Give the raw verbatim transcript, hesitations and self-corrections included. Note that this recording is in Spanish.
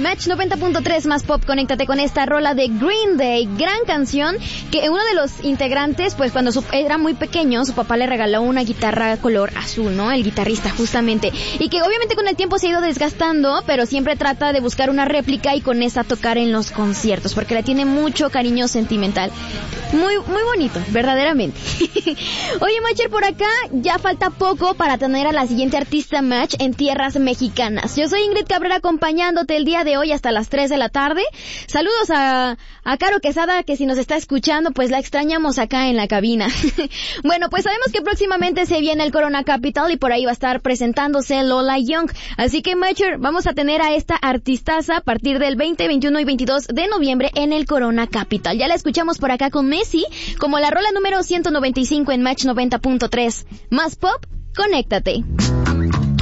Match noventa punto tres más pop, conéctate con esta rola de Green Day, gran canción que uno de los integrantes, pues cuando su, era muy pequeño, su papá le regaló una guitarra color azul, ¿no? El guitarrista justamente, y que obviamente con el tiempo se ha ido desgastando, pero siempre trata de buscar una réplica y con esa tocar en los conciertos, porque le tiene mucho cariño sentimental. Muy, muy bonito, verdaderamente. Oye, Matcher, por acá ya falta poco para tener a la siguiente artista Match en tierras mexicanas. Yo soy Ingrid Cabrera acompañándote el día de hoy hasta las tres de la tarde. Saludos a, a Caro Quesada, que si nos está escuchando, pues la extrañamos acá en la cabina. Bueno, pues sabemos que próximamente se viene el Corona Capital y por ahí va a estar presentándose Lola Young. Así que, Matcher, vamos a tener a esta artistaza a partir del veinte, veintiuno y veintidós de noviembre en el Corona Capital. Ya la escuchamos por acá con Messi, como la rola número ciento noventa y cinco en Match noventa punto tres. Más pop, conéctate.